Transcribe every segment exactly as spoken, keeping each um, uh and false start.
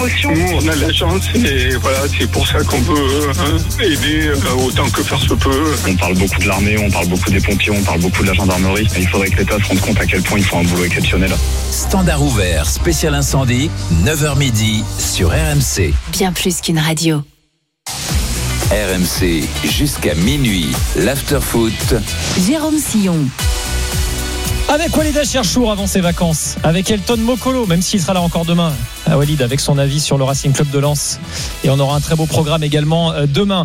Nous, on a la chance et voilà, c'est pour ça qu'on peut hein, aider euh, autant que faire se peut. On parle beaucoup de l'armée, on parle beaucoup des pompiers, on parle beaucoup de la gendarmerie. Il faudrait que l'État se rende compte à quel point ils font un boulot exceptionnel. Standard ouvert, spécial incendie, neuf heures midi sur R M C. Bien plus qu'une radio. R M C, jusqu'à minuit, l'after-foot. Jérôme Sillon. Avec Walid Cherchour avant ses vacances, avec Elton Mokolo, même s'il sera là encore demain, à Walid, avec son avis sur le Racing Club de Lens. Et on aura un très beau programme également euh, demain.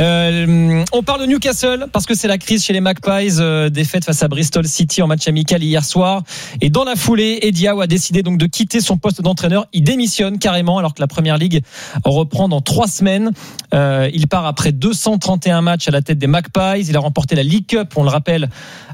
Euh, on parle de Newcastle parce que c'est la crise chez les Magpies, euh, défaite face à Bristol City en match amical hier soir. Et dans la foulée, Eddie Howe a décidé donc de quitter son poste d'entraîneur. Il démissionne carrément alors que la Première Ligue reprend dans trois semaines. Euh, il part après deux cent trente et un matchs à la tête des Magpies. Il a remporté la League Cup, on le rappelle,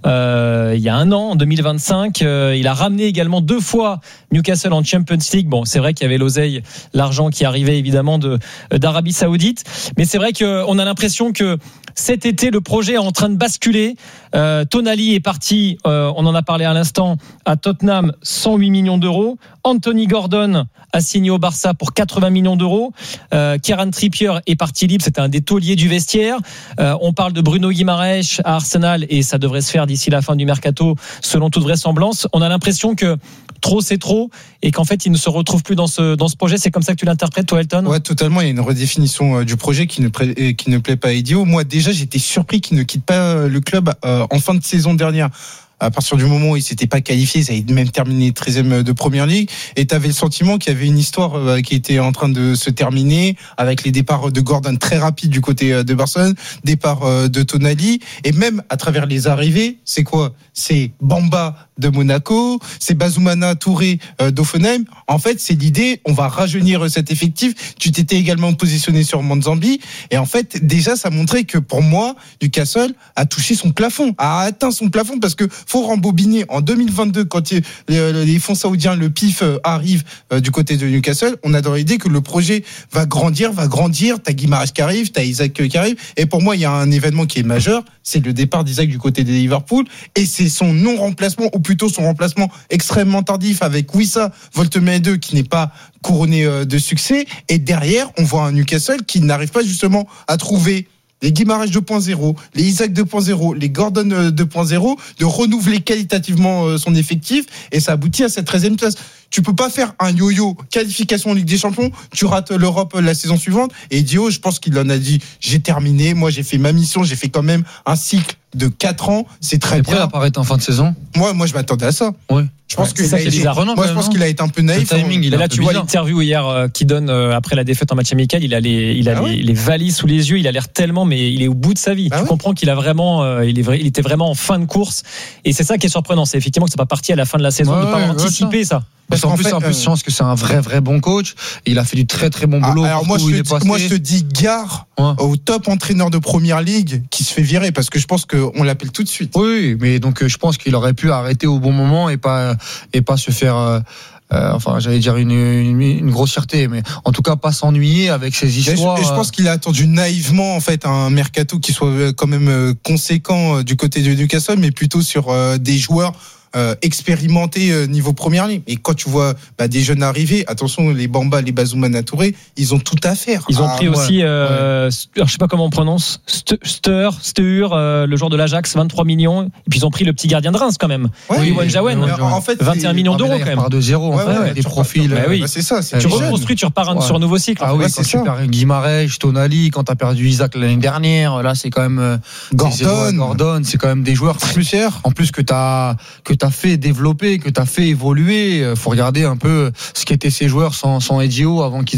euh, il y a un an, en deux mille vingt-cinq. Euh, il a ramené également deux fois Newcastle en Champions League. Bon, c'est vrai qu'il y avait l'oseille, l'argent qui arrivait évidemment de, d'Arabie Saoudite. Mais c'est vrai qu'on a l'impression que cet été, le projet est en train de basculer. Euh, Tonali est parti, euh, on en a parlé à l'instant, à Tottenham, cent huit millions d'euros. Anthony Gordon a signé au Barça pour quatre-vingts millions d'euros. Euh, Kieran Trippier est parti libre, c'était un des tauliers du vestiaire. Euh, on parle de Bruno Guimaraes à Arsenal et ça devrait se faire d'ici la fin du mercato, selon toute vraisemblance. On a l'impression que trop c'est trop et qu'en fait il ne se retrouve plus dans ce dans ce projet. C'est comme ça que tu l'interprètes, toi, Elton? Ouais, totalement. Il y a une redéfinition du projet qui ne plaît, qui ne plaît pas à Eddie Howe. Moi, déjà, j'étais surpris qu'il ne quitte pas le club euh, en fin de saison dernière. À partir du moment où il s'était pas qualifié, ça avait même terminé treizième de Première Ligue, et tu avais le sentiment qu'il y avait une histoire euh, qui était en train de se terminer avec les départs de Gordon très rapides du côté de Barcelone, départ euh, de Tonali, et même à travers les arrivées, c'est quoi? C'est Bamba de Monaco, c'est Bazoumana Touré euh, d'Offenheim. En fait, c'est l'idée, on va rajeunir cet effectif. Tu t'étais également positionné sur Manzambi, et en fait, déjà, ça montrait que pour moi, Newcastle a touché son plafond, a atteint son plafond, parce que faut rembobiner en deux mille vingt-deux quand il, les, les fonds saoudiens, le P I F euh, arrive euh, du côté de Newcastle. On a dans l'idée que le projet va grandir, va grandir. T'as Guimaraes qui arrive, t'as Isaac qui arrive. Et pour moi, il y a un événement qui est majeur, c'est le départ d'Isaac du côté de Liverpool, et c'est son non-remplacement, ou plutôt son remplacement extrêmement tardif avec Wissa Woltemade qui n'est pas couronné euh, de succès. Et derrière, on voit un Newcastle qui n'arrive pas justement à trouver les Guimaraes deux point zéro, les Isaac deux point zéro, les Gordon deux point zéro, de renouveler qualitativement son effectif, et ça aboutit à cette treizième place. Tu peux pas faire un yo-yo qualification en Ligue des Champions, tu rates l'Europe la saison suivante. Et Dio, je pense qu'il en a dit, j'ai terminé, moi j'ai fait ma mission, j'ai fait quand même un cycle de quatre ans, c'est très bien. Prêt à apparaître en fin de saison? Moi, moi je m'attendais à ça. Oui. Je pense ouais, que ça, a c'est été, bizarre. moi, je pense qu'il a été un peu naïf. Le timing, il est là, un peu tu vois bizarre. l'interview hier euh, qu'il donne euh, après la défaite en match amical. Il a les, il a ah les, ouais les valises sous les yeux. Il a l'air tellement, mais il est au bout de sa vie. Ah tu ouais comprends qu'il a vraiment, euh, il est vrai, il était vraiment en fin de course. Et c'est ça qui est surprenant, c'est effectivement que c'est pas parti à la fin de la saison, ouais, de pas ouais, anticiper ça. Parce qu'en plus, c'est un peu de chance que c'est un vrai, vrai bon coach. Il a fait du très, très bon boulot. Ah, alors moi, je il te est dis, passé. moi, je te dis gare ouais. au top entraîneur de Première Ligue qui se fait virer, parce que je pense qu'on l'appelle tout de suite. Oui, mais donc je pense qu'il aurait pu arrêter au bon moment et pas et pas se faire. Euh, Euh, enfin, j'allais dire une, une, une grossièreté, mais en tout cas pas s'ennuyer avec ces histoires. Et je, et je pense qu'il a attendu naïvement en fait un mercato qui soit quand même conséquent du côté de Newcastle, mais plutôt sur euh, des joueurs Euh, expérimenté euh, niveau Première Ligue. Et quand tu vois bah, des jeunes arriver, attention, les Bamba, les Bazoumana Touré, ils ont tout à faire. Ils ont ah, pris ouais, aussi, euh, ouais. alors, je sais pas comment on prononce, Steur, Steur, euh, le joueur de l'Ajax, vingt-trois millions. Et puis ils ont pris le petit gardien de Reims quand même. Ouais, oui, oui, Jawen, oui, en fait, vingt et un millions d'euros quand même. Part de zéro, ouais, en fait, ouais, des profils. Bah oui. Bah, c'est ça. C'est tu jeune. reconstruis, tu repars ouais. sur un nouveau cycle. Ah oui, ouais, quand c'est tu perds Guimaraes, Tonali, quand t'as perdu Isaac l'année dernière, là c'est quand même Gordon, Gordon, c'est quand même des joueurs très chers. En plus que t'as que t'as fait développer, que t'as fait évoluer. Faut regarder un peu ce qu'étaient ces joueurs sans sans Eddie Howe avant qu'ils